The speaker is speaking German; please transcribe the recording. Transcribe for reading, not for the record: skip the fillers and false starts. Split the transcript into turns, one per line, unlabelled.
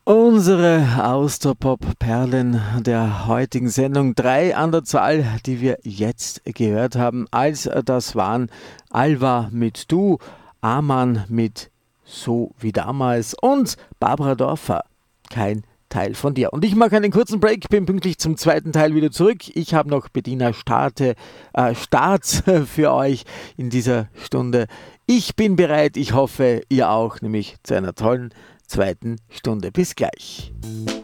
Unsere Austropop-Perlen der heutigen Sendung, 3 an der Zahl, die wir jetzt gehört haben. Das waren Alva mit Du, Aman mit So wie damals und Barbara Dorfer, Kein Teil von dir. Und ich mache einen kurzen Break, bin pünktlich zum zweiten Teil wieder zurück. Ich habe noch Bettina Starts für euch in dieser Stunde. Ich bin bereit, ich hoffe, ihr auch, nämlich zu einer tollen zweiten Stunde. Bis gleich.